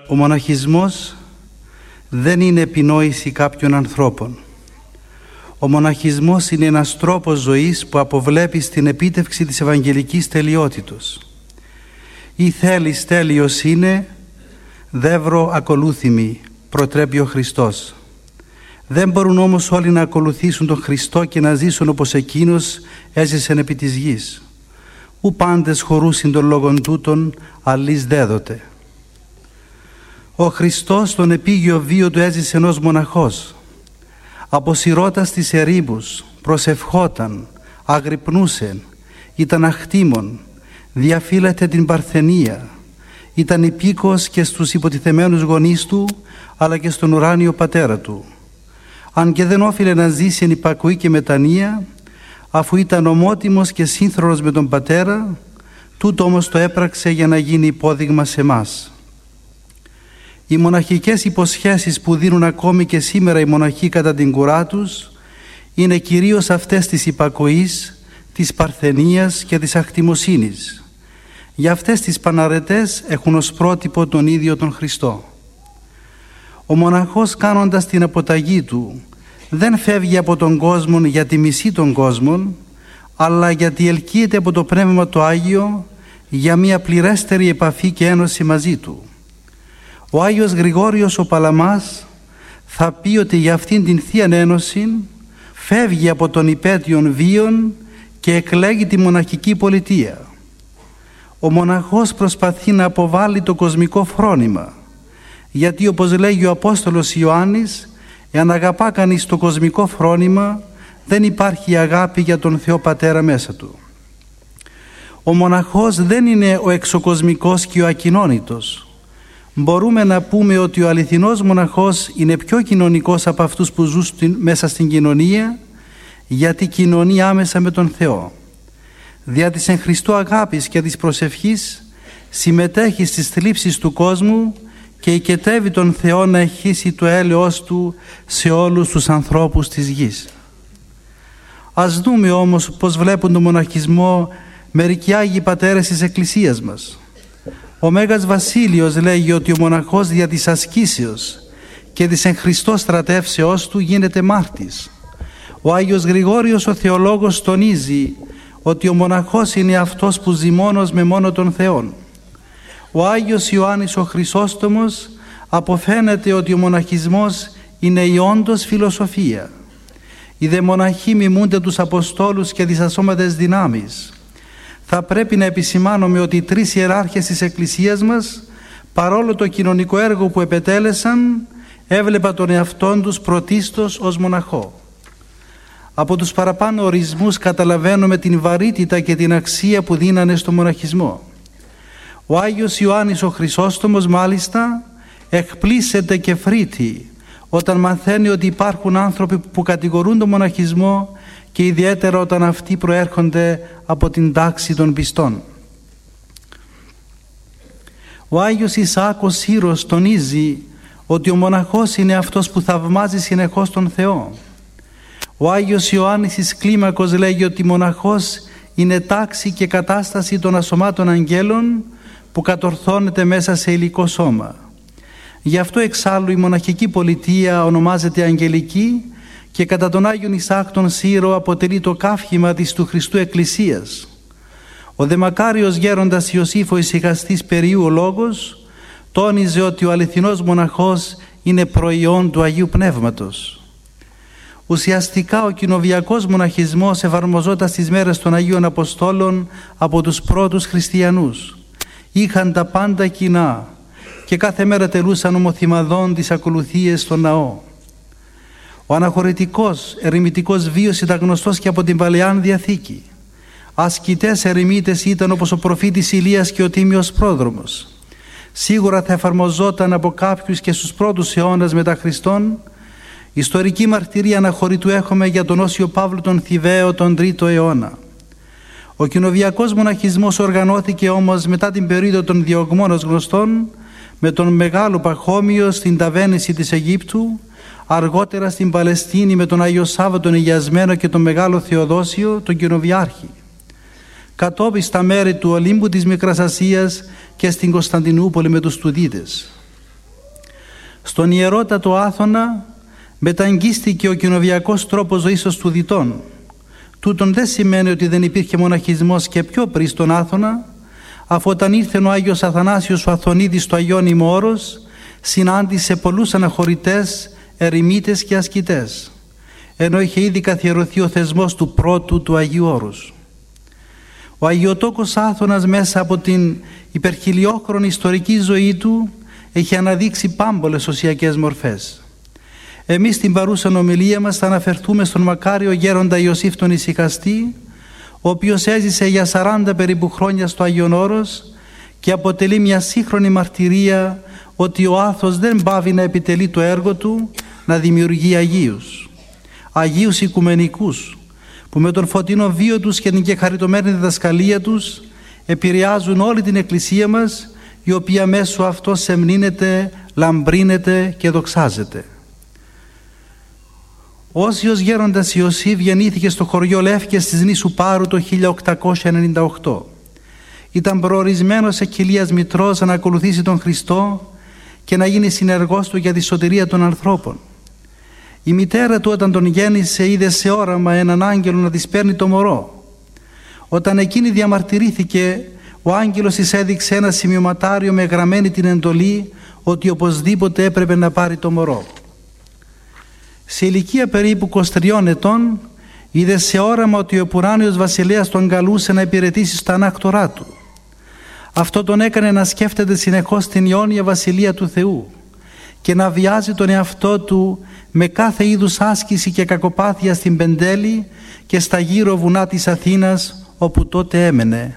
Ο μοναχισμός δεν είναι επινόηση κάποιων ανθρώπων. Ο μοναχισμός είναι ένας τρόπος ζωής που αποβλέπει στην επίτευξη της ευαγγελικής τελειότητος. Ή θέλεις τέλειος είναι, δεύρο ακολούθημη, προτρέπει ο Χριστός. Δεν μπορούν όμως όλοι να ακολουθήσουν τον Χριστό και να ζήσουν όπως Εκείνος έζησε επί της γης. Ου πάντες χωρούσιν των λόγων τούτων, αλλής δέδοτε. Ο Χριστός τον επίγειο βίο του έζησε ως μοναχός. Αποσυρώντας τις ερήμους, προσευχόταν, αγρυπνούσε, ήταν αχτήμων, διαφύλατε την παρθενία, ήταν υπήκος και στους υποτιθεμένους γονείς του, αλλά και στον ουράνιο πατέρα του. Αν και δεν όφιλε να ζήσει εν υπακοή και μετανία, αφού ήταν ομότιμος και σύνθρονος με τον πατέρα, τούτο όμως το έπραξε για να γίνει υπόδειγμα σε μας. Οι μοναχικές υποσχέσεις που δίνουν ακόμη και σήμερα οι μοναχοί κατά την κουρά τους είναι κυρίως αυτές της υπακοής, της παρθενίας και της αχτιμοσύνης. Για αυτές τις παναρετές έχουν ως πρότυπο τον ίδιο τον Χριστό. Ο μοναχός, κάνοντας την αποταγή του, δεν φεύγει από τον κόσμο γιατί μισεί τον κόσμο, αλλά γιατί ελκύεται από το Πνεύμα το Άγιο για μια πληρέστερη επαφή και ένωση μαζί του. Ο Άγιος Γρηγόριος ο Παλαμάς θα πει ότι για αυτήν την Θείαν Ένωση φεύγει από τον υπέτειον βίον και εκλέγει τη μοναχική πολιτεία. Ο μοναχός προσπαθεί να αποβάλει το κοσμικό φρόνημα, γιατί όπως λέγει ο Απόστολος Ιωάννης, εάν αγαπά κανείς το κοσμικό φρόνημα, δεν υπάρχει αγάπη για τον Θεό Πατέρα μέσα του. Ο μοναχός δεν είναι ο εξωκοσμικός και ο ακοινώνητος. Μπορούμε να πούμε ότι ο αληθινός μοναχός είναι πιο κοινωνικός από αυτούς που ζουν μέσα στην κοινωνία, γιατί κοινωνεί άμεσα με τον Θεό. Δια της εν Χριστώ αγάπης και της προσευχής συμμετέχει στις θλίψεις του κόσμου και οικετεύει τον Θεό να εχίσει το έλεος Του σε όλους τους ανθρώπους της γης. Ας δούμε όμως πώς βλέπουν τον μοναχισμό μερικοί Άγιοι Πατέρες της Εκκλησίας μας. Ο Μέγας Βασίλειος λέγει ότι ο μοναχός δια της ασκήσεως και της εν Χριστώ στρατεύσεώς του γίνεται μάρτης. Ο Άγιος Γρηγόριος ο Θεολόγος τονίζει ότι ο μοναχός είναι αυτός που ζει μόνος με μόνο τον Θεόν. Ο Άγιος Ιωάννης ο Χρυσόστομος αποφαίνεται ότι ο μοναχισμός είναι η όντως φιλοσοφία. Οι δε μοναχοί μιμούνται τους Αποστόλους και τις ασώματες δυνάμεις. Θα πρέπει να επισημάνουμε ότι οι τρεις ιεράρχες της Εκκλησίας μας, παρόλο το κοινωνικό έργο που επετέλεσαν, έβλεπαν τον εαυτόν τους πρωτίστως ως μοναχό. Από τους παραπάνω ορισμούς καταλαβαίνουμε την βαρύτητα και την αξία που δίνανε στο μοναχισμό. Ο Άγιος Ιωάννης ο Χρυσόστομος μάλιστα εκπλήσεται και φρύτει όταν μαθαίνει ότι υπάρχουν άνθρωποι που κατηγορούν τον μοναχισμό και ιδιαίτερα όταν αυτοί προέρχονται από την τάξη των πιστών. Ο Άγιος Ισαάκ ο Σύρος τονίζει ότι ο μοναχός είναι αυτός που θαυμάζει συνεχώς τον Θεό. Ο Άγιος Ιωάννης εις Κλίμακος λέγει ότι μοναχός είναι τάξη και κατάσταση των ασωμάτων αγγέλων που κατορθώνεται μέσα σε υλικό σώμα. Γι' αυτό εξάλλου η μοναχική πολιτεία ονομάζεται αγγελική και κατά τον Άγιον Ισαάκ τον Σύρο αποτελεί το καύχημα της του Χριστού Εκκλησίας. Ο δε μακάριος γέροντας Ιωσήφ ο ησυχαστής Περιού ο Λόγος τόνιζε ότι ο αληθινός μοναχός είναι προϊόν του Αγίου Πνεύματος. Ουσιαστικά ο κοινοβιακός μοναχισμός εφαρμοζόταν στις μέρες των Αγίων Αποστόλων από τους πρώτους χριστιανούς. Είχαν τα πάντα κοινά και κάθε μέρα τελούσαν ομοθυμαδών τις ακολουθίες στον ναό. Ο αναχωρητικός ερημητικός βίος ήταν γνωστός και από την Παλαιάν Διαθήκη. Ασκητές ερημίτες ήταν όπως ο προφήτης Ηλίας και ο Τίμιος Πρόδρομος. Σίγουρα θα εφαρμοζόταν από κάποιους και στους πρώτους αιώνας μετά Χριστόν. Ιστορική μαρτυρία αναχωρητού έχουμε για τον Όσιο Παύλο τον Θηβαίο τον 3ο αιώνα. Ο κοινοβιακός μοναχισμός οργανώθηκε όμως μετά την περίοδο των διωγμών ως γνωστόν με τον Μεγάλο Παχώμιο στην ταβέννηση της Αιγύπτου, αργότερα στην Παλαιστίνη με τον Άγιο Σάββα τον Αγιασμένο και τον Μεγάλο Θεοδόσιο τον κοινοβιάρχη. Κατόπιν στα μέρη του Ολύμπου της Μικράς Ασίας και στην Κωνσταντινούπολη με τους Τουδίτες. Στον ιερότατο Άθωνα μεταγγίστηκε ο κοινοβιακός τρόπος ζωής των Στουδιτών. Τούτον δεν σημαίνει ότι δεν υπήρχε μοναχισμός και πιο πριν στον Άθωνα, αφού όταν ήρθε ο Άγιος Αθανάσιος ο Αθωνίδης στο Αγιώνυμο Όρος, συνάντησε πολλούς αναχωρητές, ερημίτες και ασκητές, ενώ είχε ήδη καθιερωθεί ο θεσμός του πρώτου του Αγίου Όρους. Ο Αγιοτόκος Άθωνας μέσα από την υπερχιλιόχρονη ιστορική ζωή του έχει αναδείξει πάμπολες οσιακές μορφές. Εμείς στην παρούσα ομιλία μας θα αναφερθούμε στον μακάριο γέροντα Ιωσήφ τον Ησυχαστή, ο οποίος έζησε για 40 περίπου χρόνια στο Άγιον Όρος και αποτελεί μια σύγχρονη μαρτυρία ότι ο Άθος δεν πάβει να επιτελεί το έργο του, να δημιουργεί Αγίους. Αγίους οικουμενικούς, που με τον φωτεινό βίο τους και την κεχαριτωμένη διδασκαλία τους επηρεάζουν όλη την Εκκλησία μας, η οποία μέσω αυτό σεμνύνεται, λαμπρύνεται και δοξάζεται. Ο Όσιος γέροντας Ιωσήφ γεννήθηκε στο χωριό Λεύκες της νήσου Πάρου το 1898. Ήταν προορισμένος εκκυλίας μητρός να ακολουθήσει τον Χριστό και να γίνει συνεργός του για τη σωτηρία των ανθρώπων. Η μητέρα του όταν τον γέννησε είδε σε όραμα έναν άγγελο να της παίρνει το μωρό. Όταν εκείνη διαμαρτυρήθηκε, ο άγγελος της έδειξε ένα σημειωματάριο με γραμμένη την εντολή ότι οπωσδήποτε έπρεπε να πάρει το μωρό. Σε ηλικία περίπου 23 ετών είδε σε όραμα ότι ο επουράνιος βασιλέας τον καλούσε να υπηρετήσει στα ανάκτορά του. Αυτό τον έκανε να σκέφτεται συνεχώς την αιώνια βασιλεία του Θεού και να βιάζει τον εαυτό του με κάθε είδους άσκηση και κακοπάθεια στην Πεντέλη και στα γύρω βουνά της Αθήνας όπου τότε έμενε.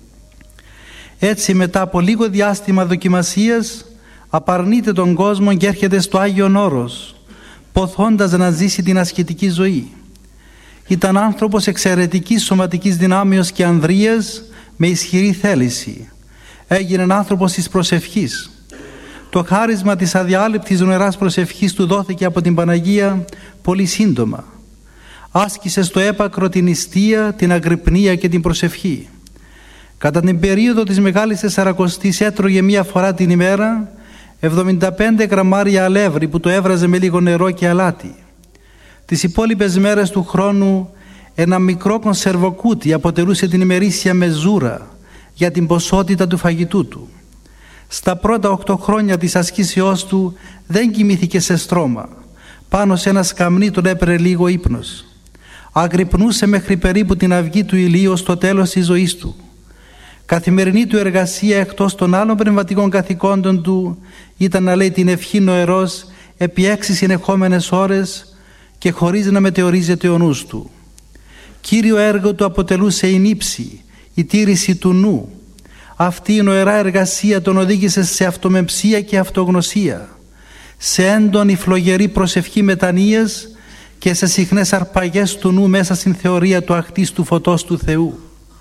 Έτσι μετά από λίγο διάστημα δοκιμασίας απαρνείται τον κόσμο και έρχεται στο Άγιον Όρος, ποθώντας να ζήσει την ασκητική ζωή. Ήταν άνθρωπος εξαιρετικής σωματικής δυνάμεως και ανδρείας με ισχυρή θέληση. Έγινε άνθρωπος της προσευχής. Το χάρισμα της αδιάλειπτης νοεράς προσευχής του δόθηκε από την Παναγία πολύ σύντομα. Άσκησε στο έπακρο την νηστεία, την αγρυπνία και την προσευχή. Κατά την περίοδο της Μεγάλης Τεσσαρακοστής έτρωγε μία φορά την ημέρα 75 γραμμάρια αλεύρι που το έβραζε με λίγο νερό και αλάτι. Τις υπόλοιπες μέρες του χρόνου ένα μικρό κονσερβοκούτι αποτελούσε την ημερήσια μεζούρα για την ποσότητα του φαγητού του. Στα πρώτα 8 χρόνια της ασκήσεώς του δεν κοιμήθηκε σε στρώμα. Πάνω σε ένα σκαμνί τον έπαιρνε λίγο ύπνος. Αγρυπνούσε μέχρι περίπου την αυγή του ηλίου στο τέλος της ζωής του. Καθημερινή του εργασία εκτός των άλλων πνευματικών καθηκόντων του ήταν να λέει την ευχή νοερός επί 6 συνεχόμενες ώρες και χωρίς να μετεωρίζεται ο νους του. Κύριο έργο του αποτελούσε η νύψη, η τήρηση του νου. Αυτή η νοερά εργασία τον οδήγησε σε αυτομεμψία και αυτογνωσία, σε έντονη φλογερή προσευχή μετανοίας και σε συχνές αρπαγές του νου μέσα στην θεωρία του αχτίστου φωτός του Θεού.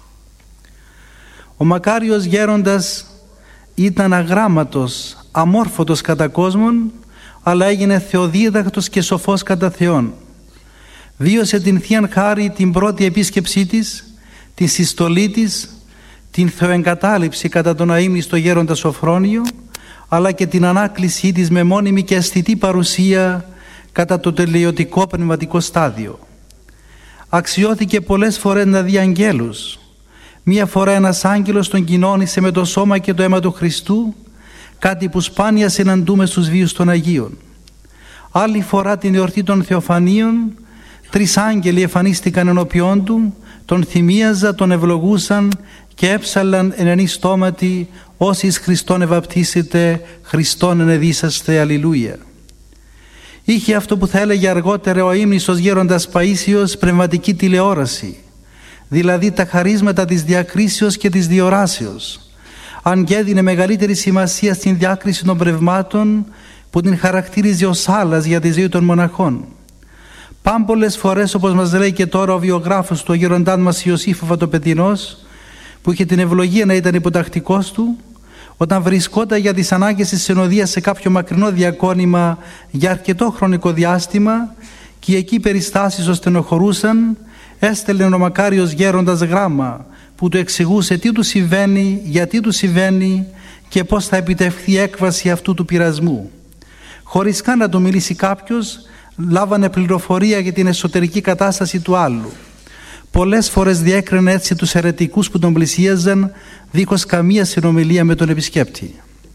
Ο μακάριος γέροντας ήταν αγράμματος, αμόρφωτος κατά κόσμον, αλλά έγινε θεοδίδακτος και σοφός κατά Θεόν. Βίωσε την Θείαν Χάρη την πρώτη επίσκεψή της, την συστολή της, την θεοεγκατάλειψη κατά τον αείμνηστο γέροντα Σοφρόνιο, αλλά και την ανάκλησή της με μόνιμη και αισθητή παρουσία κατά το τελειωτικό πνευματικό στάδιο. Αξιώθηκε πολλές φορές να δει αγγέλους. Μία φορά ένας άγγελος τον κοινώνησε με το σώμα και το αίμα του Χριστού, κάτι που σπάνια συναντούμε στους βίους των Αγίων. Άλλη φορά την εορτή των Θεοφανίων, 3 άγγελοι εμφανίστηκαν ενώπιόν του, τον θυμίαζαν, τον ευλογούσαν και έψαλαν εν ενή στόματι όσοι εις Χριστόν ευαπτίσετε, Χριστόν ενεδίσαστε, αλληλούια. Είχε αυτό που θα έλεγε αργότερα ο αείμνηστος γέροντας Παΐσιος πνευματική τηλεόραση, δηλαδή τα χαρίσματα της διακρίσεως και της διοράσεως, αν και έδινε μεγαλύτερη σημασία στην διάκριση των πνευμάτων που την χαρακτήριζε ως άλας για τη ζωή των μοναχών. Πάμπολες φορές, όπως μας λέει και τώρα ο βιογράφος του, ο γέροντάς μας Ιωσήφ ο Βατοπεδινός, που είχε την ευλογία να ήταν υποτακτικός του, όταν βρισκόταν για τις ανάγκες της συνοδείας σε κάποιο μακρινό διακόνημα για αρκετό χρονικό διάστημα και οι εκεί περιστάσεις τον στενοχωρούσαν, έστελνε ο μακάριος γέροντας γράμμα που του εξηγούσε τι του συμβαίνει, γιατί του συμβαίνει και πώς θα επιτευχθεί η έκβαση αυτού του πειρασμού. Χωρίς καν να του μιλήσει κάποιος, λάβανε πληροφορία για την εσωτερική κατάσταση του άλλου. Πολλές φορές διέκρινε έτσι τους αιρετικούς που τον πλησίαζαν, δίχως καμία συνομιλία με τον επισκέπτη.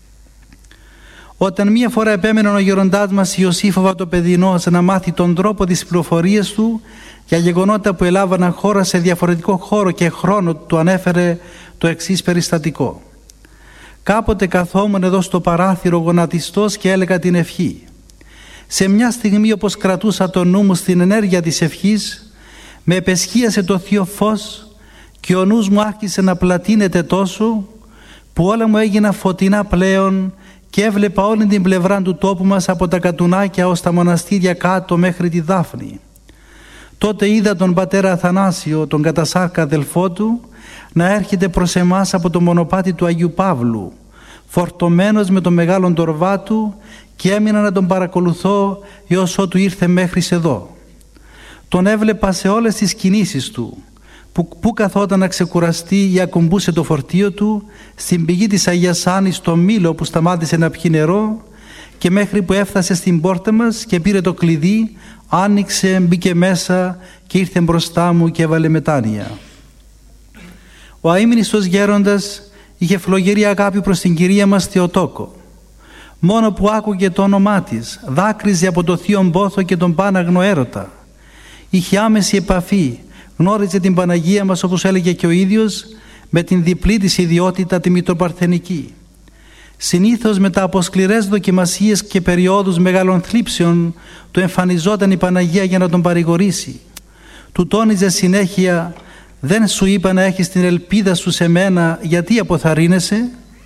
Όταν μία φορά επέμενε ο γέροντάς μας Ιωσήφ ο Βατοπεδινός να μάθει τον τρόπο της πληροφορίας του για γεγονότα που έλαβαν χώρα σε διαφορετικό χώρο και χρόνο, του ανέφερε το εξής περιστατικό. Κάποτε καθόμουν εδώ στο παράθυρο γονατιστός και έλεγα την ευχή. Σε μια στιγμή, όπως κρατούσα το νου μου στην ενέργεια της ευχής, με επεσχίασε το θείο φως και ο νους μου άρχισε να πλατείνεται τόσο που όλα μου έγιναν φωτεινά πλέον και έβλεπα όλη την πλευρά του τόπου μας από τα Κατουνάκια ως τα μοναστήρια κάτω μέχρι τη Δάφνη. Τότε είδα τον πατέρα Αθανάσιο, τον κατασάρκα αδελφό του, να έρχεται προς εμάς από το μονοπάτι του Αγίου Παύλου, φορτωμένος με τον μεγάλον τορβά του, και έμεινα να τον παρακολουθώ έως ότου ήρθε μέχρι εδώ. Τον έβλεπα σε όλες τις κινήσεις του, που καθόταν να ξεκουραστεί ή ακουμπούσε το φορτίο του, στην πηγή της Αγίας Άννης στο Μήλο που σταμάτησε να πιει νερό, και μέχρι που έφτασε στην πόρτα μας και πήρε το κλειδί, άνοιξε, μπήκε μέσα και ήρθε μπροστά μου και έβαλε μετάνοια. Ο αείμνηστος γέροντας είχε φλογερή αγάπη προς την Κυρία μας Θεοτόκο. Μόνο που άκουγε το όνομά της, δάκρυζε από το θείο πόθο και τον πάναγνο έρωτα. Είχε άμεση επαφή, γνώριζε την Παναγία μας, όπως έλεγε και ο ίδιος, με την διπλή της ιδιότητα τη μητροπαρθενική. Συνήθως μετά από σκληρές δοκιμασίες και περιόδους μεγάλων θλίψεων του εμφανιζόταν η Παναγία για να τον παρηγορήσει. Του τόνιζε συνέχεια «Δεν σου είπα να έχεις την ελπίδα σου σε μένα, γιατί αποθαρρύνεσαι?»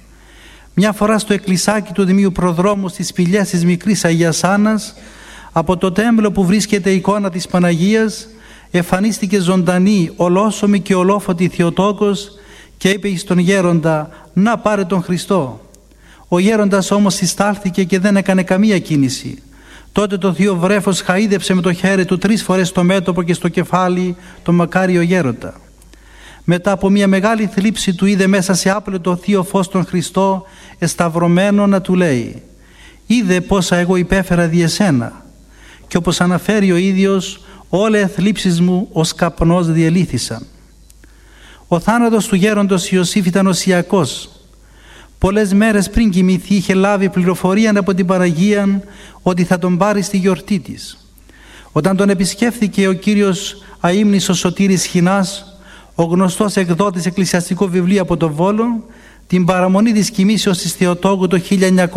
Μια φορά στο εκκλησάκι του Δημίου Προδρόμου στις σπηλιές της μικρής Αγίας Άννας, από το τέμπλο που βρίσκεται η εικόνα της Παναγίας, εμφανίστηκε ζωντανή, ολόσωμη και ολόφωτη Θεοτόκος και είπε εις τον γέροντα «Να πάρε τον Χριστό». Ο γέροντας όμως συστάλθηκε και δεν έκανε καμία κίνηση. Τότε το θείο βρέφος χαΐδεψε με το χέρι του 3 φορές στο μέτωπο και στο κεφάλι τον μακάριο γέροντα. Μετά από μια μεγάλη θλίψη του είδε μέσα σε άπλετο θείο φως τον Χριστό εσταυρωμένο να του λέει «Είδε πόσα εγώ υπέφερα δι' εσένα». Και όπως αναφέρει ο ίδιος, όλα οι θλίψεις μου ως καπνός διελύθησαν. Ο θάνατος του γέροντος Ιωσήφ ήταν οσιακός. Πολλές μέρες πριν κοιμηθεί είχε λάβει πληροφορία από την Παναγία ότι θα τον πάρει στη γιορτή της. Όταν τον επισκέφθηκε ο κύριος αείμνηστος Σωτήρης Χινάς, ο γνωστός εκδότης εκκλησιαστικού βιβλίου από το Βόλο, την παραμονή της κοιμήσεως της Θεοτόκου το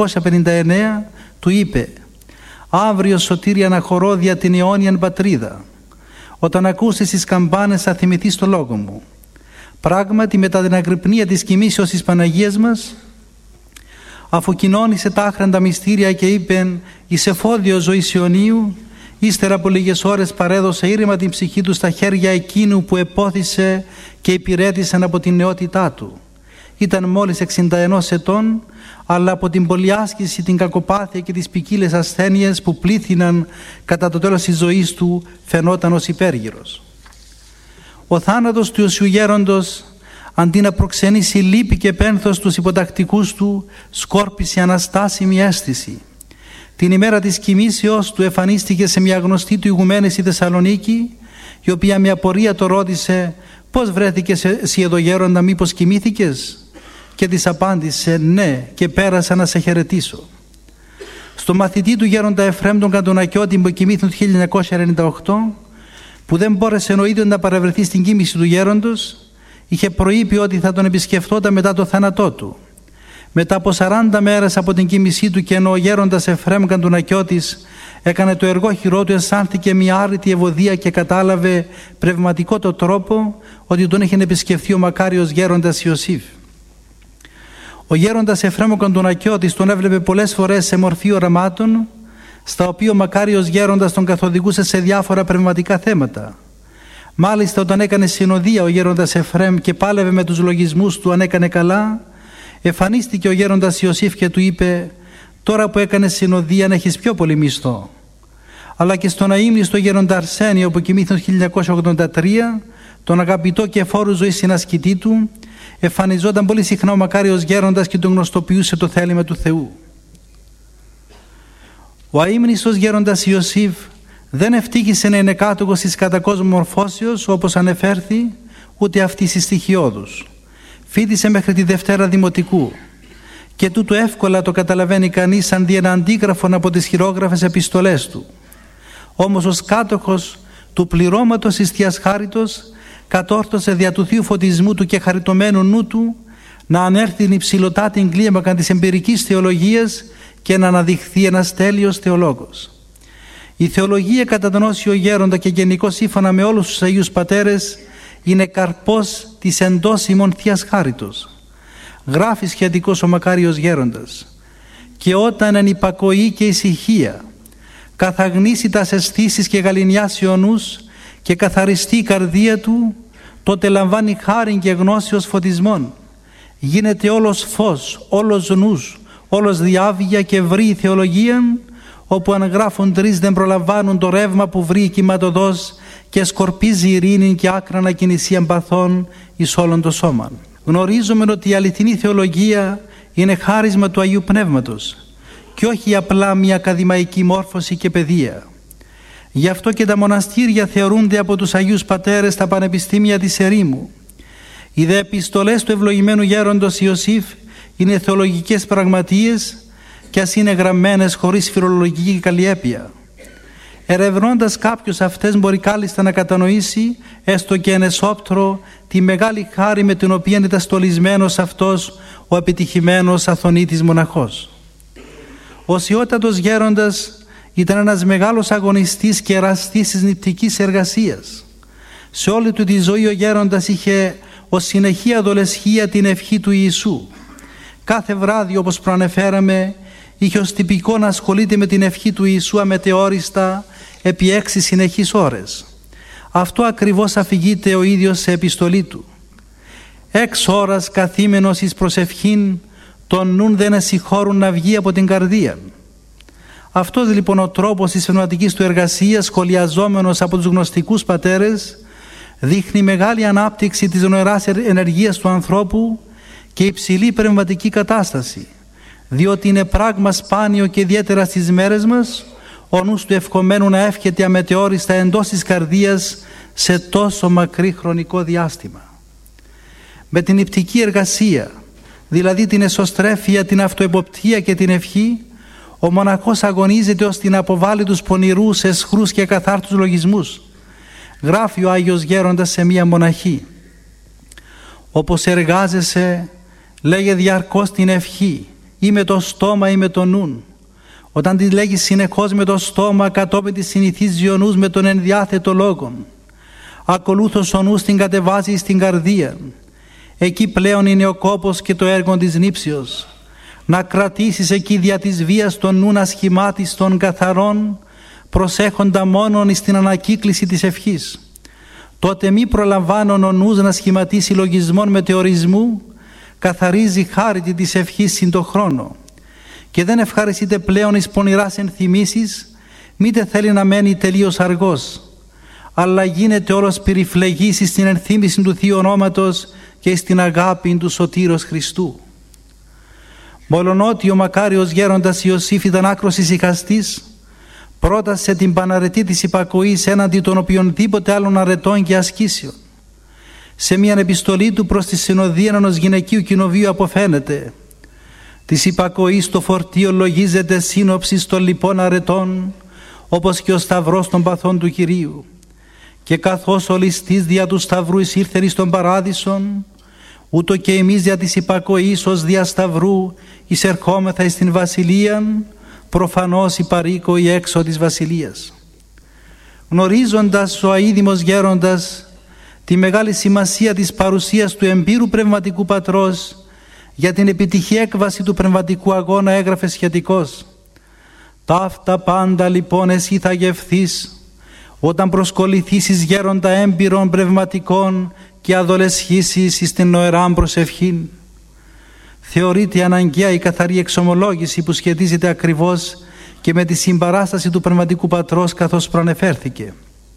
1959, του είπε «Αύριο, Σωτήρη, αναχωρώ δια την αιώνιαν πατρίδα. Όταν ακούσεις τις καμπάνες θα θυμηθείς το λόγο μου». Πράγματι, μετά την αγρυπνία της κοιμήσεως της Παναγίας μας, αφού κοινώνησε τα άχραντα μυστήρια και είπεν «Εις εφόδιο ζωής Ιωνίου», ύστερα από λίγες ώρες παρέδωσε ήρεμα την ψυχή του στα χέρια εκείνου που επόθησε και υπηρέτησαν από την νεότητά του. Ήταν μόλις 61 ετών, αλλά από την πολυάσκηση, την κακοπάθεια και τις ποικίλες ασθένειες που πλήθυναν κατά το τέλος της ζωής του φαινόταν ως υπέργυρος. Ο θάνατος του Ιωσιού γέροντος, αντί να προξενήσει λύπη και πένθος στους υποτακτικούς του, σκόρπισε αναστάσιμη αίσθηση. Την ημέρα της κοιμήσεως του εμφανίστηκε σε μια γνωστή του ηγουμένη στη Θεσσαλονίκη, η οποία με απορία το ρώτησε «Πώς βρέθηκες εσύ εδώ γέροντα, μήπως κοιμήθηκες?» Και της απάντησε «Ναι, και πέρασα να σε χαιρετήσω». Στο μαθητή του γέροντα Εφραίμ τον Κατουνακιώτη που κοιμήθηκε το 1998, που δεν μπόρεσε ο ίδιος να παρευρεθεί στην κοίμηση του γέροντος, είχε προείπει ότι θα τον επισκεφτόταν μετά το θάνατό του. Μετά από 40 μέρες από την κοίμησή του, και ενώ ο γέροντας Εφραίμ Κατουνακιώτης έκανε το εργόχειρό του, αισθάνθηκε μια άρρητη ευωδία και κατάλαβε πνευματικό το τρόπο ότι τον είχε επισκεφθεί ο μακάριος γέροντας Ιωσήφ. Ο γέροντας Εφραίμ Κατουνακιώτης τον έβλεπε πολλές φορές σε μορφή οραμάτων, στα οποία ο μακάριος γέροντας τον καθοδηγούσε σε διάφορα πνευματικά θέματα. Μάλιστα, όταν έκανε συνοδεία ο γέροντας Εφραίμ και πάλευε με τους λογισμούς του αν έκανε καλά, εμφανίστηκε ο γέροντας Ιωσήφ και του είπε «Τώρα που έκανες συνοδεία να έχεις πιο πολύ μισθό». Αλλά και στον αείμνηστο γέροντα Αρσένιο που κοιμήθηκε το 1983, τον αγαπητό και φόρου ζωή συνασκητή του, εμφανιζόταν πολύ συχνά ο μακάριος γέροντας και τον γνωστοποιούσε το θέλημα του Θεού. Ο αείμνηστος γέροντας Ιωσήφ δεν ευτύχησε να είναι κάτοχος της κατακόσμου μορφώσεως όπως ανεφέρθη, ούτε αυτής της στοιχειώδους. Φοιτησε μέχρι τη Δευτέρα Δημοτικού και τούτο εύκολα το καταλαβαίνει κανείς σαν δι' ένα αντίγραφον από τις χειρόγραφες επιστολές του. Όμως ως κάτοχος του πληρώματος της Θείας Χάριτος κατόρθωσε δια του Θείου φωτισμού του και χαριτωμένου νου του να ανέρθει την υψηλωτά την κλίμακα της εμπειρικής θεολογίας και να αναδειχθεί ένας τέλειος θεολόγος. Η θεολογία κατά τον Όσιο Γέροντα και γενικώς σύμφωνα με όλους τους Αγίους Πατέρες είναι καρπός της εντός ημών Θείας Χάριτος. Γράφει σχετικός ο μακάριος Γέροντας: «Και όταν εν υπακοή και ησυχία καθαγνήσει τας αισθήσεις και γαληνιάσει ο νους και καθαριστεί η καρδία του, τότε λαμβάνει χάριν και γνώση ως φωτισμόν. Γίνεται όλος φως, όλος νους, όλος διάβγεια και βρει η θεολογίαν, όπου αν γράφουν τρεις δεν προλαμβάνουν το ρεύμα που βρει η κυματοδός και σκορπίζει ειρήνη και άκρανα κινησίαν παθών εις όλον το σώμα». Γνωρίζουμε ότι η αληθινή θεολογία είναι χάρισμα του Αγίου Πνεύματος και όχι απλά μια ακαδημαϊκή μόρφωση και παιδεία. Γι' αυτό και τα μοναστήρια θεωρούνται από τους Αγίους Πατέρες τα πανεπιστήμια της ερήμου. Οι δε επιστολές του ευλογημένου γέροντος Ιωσήφ είναι θεολογικές πραγματείες και ας είναι γραμμένες χωρίς φιλολογική καλλιέπεια. Ερευνώντας κάποιος αυτές μπορεί κάλλιστα να κατανοήσει, έστω και εν εσώπτρο, τη μεγάλη χάρη με την οποία ήταν στολισμένος αυτός ο επιτυχημένος αθωνίτης μοναχός. Ο Σιώτατος Γέροντας ήταν ένας μεγάλος αγωνιστής και εραστής της νηπτικής εργασίας. Σε όλη του τη ζωή ο Γέροντας είχε ως συνεχή αδολεσχία την ευχή του Ιησού. Κάθε βράδυ, όπως προανεφέραμε, είχε ως τυπικό να ασχολείται με την ευχή του Ιησού αμετεόριστα επί 6 συνεχείς ώρες. Αυτό ακριβώς αφηγείται ο ίδιος σε επιστολή του. 6 ώρας καθήμενος εις προσευχήν, τον νουν δεν εσυχώρουν να βγει από την καρδία. Αυτός λοιπόν ο τρόπος της πνευματικής του εργασίας, σχολιαζόμενος από τους γνωστικούς πατέρες, δείχνει μεγάλη ανάπτυξη της νοεράς ενεργείας του ανθρώπου και υψηλή πνευματική κατάσταση, διότι είναι πράγμα σπάνιο και ιδιαίτερα στις μέρες μας ο νους του ευχομένου να εύχεται αμετεόριστα εντός της καρδίας σε τόσο μακρύ χρονικό διάστημα. Με την νηπτική εργασία, δηλαδή την εσωστρέφεια, την αυτοεποπτεία και την ευχή, ο μοναχός αγωνίζεται ώστε να αποβάλει τους πονηρούς, αισχρούς και καθάρτους λογισμούς. Γράφει ο Άγιος Γέροντας σε μία μοναχή: «Όπως εργάζεσαι, λέγε διαρκώς την ευχή, ή με το στόμα ή με το νουν. Όταν τη λέγεις συνεχώς με το στόμα, κατόπιν τη συνηθίζει ο νους με τον ενδιάθετο λόγον. Ακολούθως ο νους την κατεβάζει στην καρδία. Εκεί πλέον είναι ο κόπος και το έργο της νήψεως. Να κρατήσεις εκεί δια της βίας τον νουν ασχημάτιστον καθαρών, προσέχοντα μόνον εις την ανακύκληση της ευχής. Τότε μη προλαμβάνον ο νους να σχηματίσει λογισμών μετεωρισμού, καθαρίζει χάρητη της ευχής συν το χρόνο. Και δεν ευχαριστείται πλέον εις πονηράς ενθυμίσεις, μήτε θέλει να μένει τελείως αργός, αλλά γίνεται όλος περιφλεγής στην ενθύμηση του Θείου Ονόματος και στην αγάπη του Σωτήρος Χριστού. Μολονότι ο μακάριος Γέροντας Ιωσήφ ήταν άκρος ησυχαστής, πρότασε την παναρετή της υπακοής έναντι των οποιονδήποτε άλλων αρετών και ασκήσεων. Σε μια επιστολή του προς τη συνοδεία ενός γυναικείου κοινοβίου αποφαίνεται: «Της υπακοής το φορτίο λογίζεται σύνοψη των λοιπών αρετών, όπως και ο σταυρός των παθών του Κυρίου. Και καθώς ο ληστής δια του σταυρού εισήλθε εις τον παράδεισον, ούτω και εμείς δια της υπακοής ως δια σταυρού εισερχόμεθα εις την βασιλείαν, προφανώς υπαρήκοοι έξω της βασιλείας». Γνωρίζοντας ο αείδημος Γέροντας τη μεγάλη σημασία της παρουσίας του εμπειρού πνευματικού πατρός για την επιτυχή έκβαση του πνευματικού αγώνα, έγραφε σχετικώς: «Ταύτα πάντα λοιπόν εσύ θα γευθείς όταν προσκοληθήσεις γέροντα έμπειρων πνευματικών και αδολεσχήσεις εις την νοεράν προσευχήν». Θεωρείται αναγκαία η καθαρή εξομολόγηση που σχετίζεται ακριβώς και με τη συμπαράσταση του πνευματικού πατρός, καθώς προανεφέρθηκε.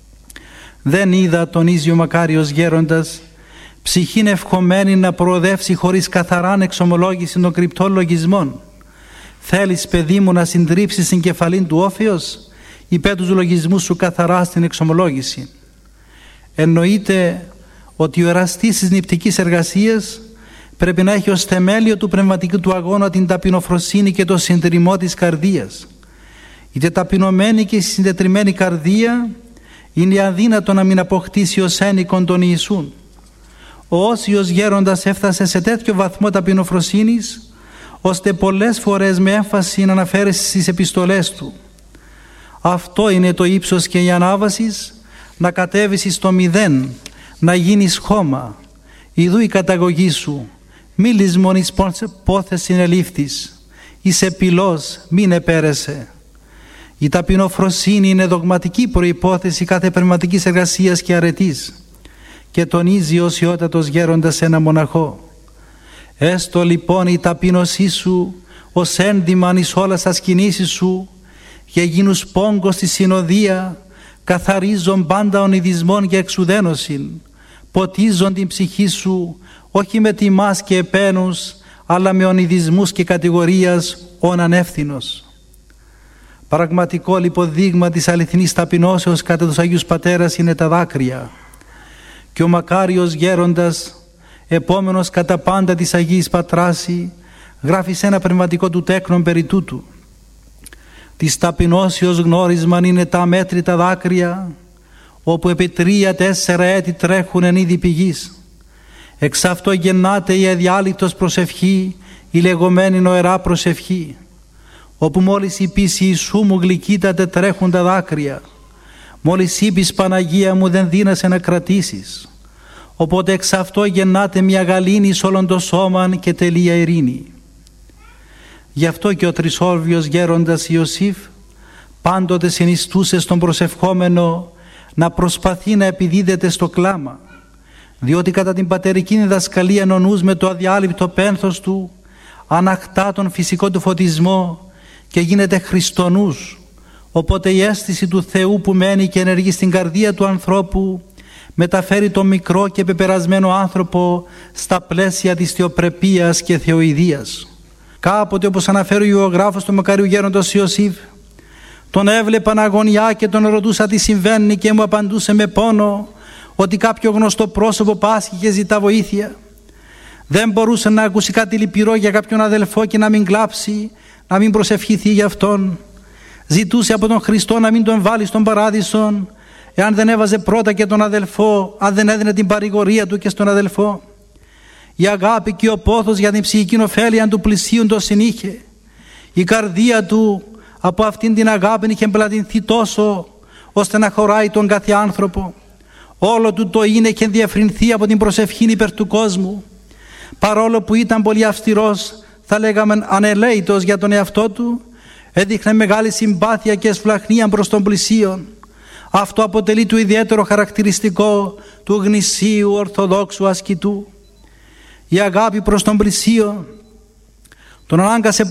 «Δεν είδα», τονίζει ο μακάριος Γέροντας, «ψυχήν ευχομένη να προοδεύσει χωρίς καθαράν εξομολόγηση των κρυπτών λογισμών. Θέλεις, παιδί μου, να συντρίψεις την κεφαλήν του όφεως, υπέ τους λογισμούς σου καθαρά στην εξομολόγηση. Εννοείται ότι ο εραστής της νηπτικής εργασίας πρέπει να έχει ως θεμέλιο του πνευματικού του αγώνα την ταπεινοφροσύνη και το συντηρημό της καρδίας. Η ταπεινωμένη και συντετριμμένη καρδία είναι αδύνατο να μην αποκτήσει ως ένικον τον Ιησούν. Ο Όσιος γέροντας έφτασε σε τέτοιο βαθμό ταπεινοφροσύνης, ώστε πολλές φορές με έμφαση να αναφέρει στις επιστολές του. Αυτό είναι το ύψος και η ανάβαση, να κατέβεις στο μηδέν, να γίνεις χώμα. Ιδού η καταγωγή σου, μη λησμονείς πόθες συνελήφθης, είσαι πυλός, μην επέρεσε. Η ταπεινοφροσύνη είναι δογματική προϋπόθεση κάθε πνευματικής εργασίας και αρετής και τονίζει ο οσιότατος γέροντας ένα μοναχό. Έστω λοιπόν η ταπείνωσή σου ως ένδυμαν εις όλας τας κινήσεις σου και γίνους πόγκος στη συνοδεία, καθαρίζον πάντα ονειδισμών και εξουδένωσιν, ποτίζον την ψυχή σου όχι με τιμάς και επένους, αλλά με ονειδισμούς και κατηγορίας ον ανεύθυνος. Πραγματικό λοιπόν δείγμα της αληθινής ταπεινώσεως κατά τους Αγίους Πατέρας είναι τα δάκρυα. Και ο μακάριος γέροντας, επόμενος κατά πάντα της Αγίας Πατράση, γράφει σε ένα πνευματικό του τέκνον περί τούτου. Της ταπεινώσεως γνώρισμαν είναι τα αμέτρητα δάκρυα, όπου επί 3-4 έτη τρέχουν εν είδη πηγής. Εξ αυτό γεννάται η αδιάλειπτος προσευχή, η λεγόμενη νοερά προσευχή, όπου μόλις είπεις Ιησού μου γλυκύτατε τρέχουν τα δάκρυα, μόλις είπεις Παναγία μου δεν δύνασαι να κρατήσεις, οπότε εξ αυτό γεννάται μια γαλήνη σ' όλον το σώμαν και τελεία ειρήνη. Γι' αυτό και ο τρισόρβιος γέροντας Ιωσήφ πάντοτε συνιστούσε στον προσευχόμενο να προσπαθεί να επιδίδεται στο κλάμα, διότι κατά την πατερική διδασκαλία ο νους με το αδιάλειπτο πένθος του ανακτά τον φυσικό του φωτισμό και γίνεται χριστονούς, οπότε η αίσθηση του Θεού που μένει και ενεργεί στην καρδία του ανθρώπου μεταφέρει τον μικρό και πεπερασμένο άνθρωπο στα πλαίσια της θεοπρεπίας και θεοειδίας. Κάποτε, όπως αναφέρει ο ιωγράφος του μακαριού γέροντος Ιωσήφ, τον έβλεπα να αγωνιά και τον ρωτούσα τι συμβαίνει και μου απαντούσε με πόνο ότι κάποιο γνωστό πρόσωπο πάσχει και ζητά βοήθεια. Δεν μπορούσε να ακούσει κάτι λυπηρό για κάποιον αδελφό και να μην κλάψει, να μην προσευχηθεί για αυτόν. Ζητούσε από τον Χριστό να μην τον βάλει στον παράδεισο, εάν δεν έβαζε πρώτα και τον αδελφό, αν δεν έδινε την παρηγορία του και στον αδελφό. Η αγάπη και ο πόθος για την ψυχική ωφέλεια του πλησίον το συνήχε. Η καρδία του από αυτήν την αγάπη είχε εμπλατυνθεί τόσο ώστε να χωράει τον κάθε άνθρωπο. Όλο του το είναι και διευρυνθεί από την προσευχή υπέρ του κόσμου. Παρόλο που ήταν πολύ αυστηρός, θα λέγαμε ανελαίητος για τον εαυτό του, έδειχνε μεγάλη συμπάθεια και εσφλαχνία προς τον πλησίον. Αυτό αποτελεί το ιδιαίτερο χαρακτηριστικό του γνησίου ορθοδόξου ασκητού. Η αγάπη προς τον πλησίον τον ανάγκασε